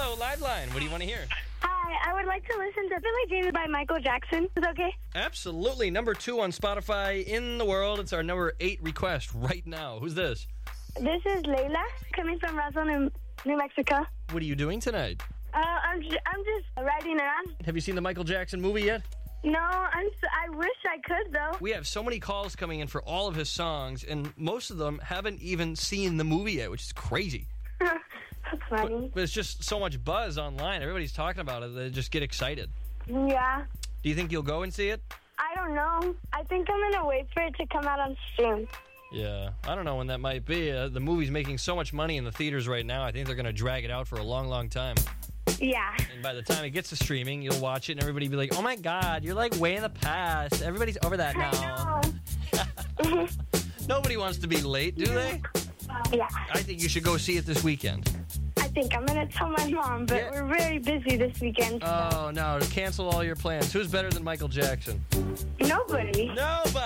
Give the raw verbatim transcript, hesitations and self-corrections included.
Hello, Live Line. What do you want to hear? Hi, I would like to listen to Billie Jean by Michael Jackson. Is that okay? Absolutely. Number two on Spotify in the world. It's our number eight request right now. Who's this? This is Layla, coming from Roswell, New, New Mexico. What are you doing tonight? Uh, I'm, j- I'm just riding around. Have you seen the Michael Jackson movie yet? No, I'm s- I wish I could, though. We have so many calls coming in for all of his songs, and most of them haven't even seen the movie yet, which is crazy. That's funny. But, but it's just so much buzz online. Everybody's talking about it. They just get excited. Yeah. Do you think you'll go and see it? I don't know. I think I'm going to wait for it to come out on stream. Yeah. I don't know when that might be. Uh, the movie's making so much money in the theaters right now. I think they're going to drag it out for a long, long time. Yeah. And by the time it gets to streaming, you'll watch it and everybody will be like, oh my God, you're like way in the past. Everybody's over that now. I know. Nobody wants to be late, do they? Yeah. I think you should go see it this weekend. I think I'm going to tell my mom, but Yeah. we're very busy this weekend. Oh, no. Cancel all your plans. Who's better than Michael Jackson? Nobody. Nobody.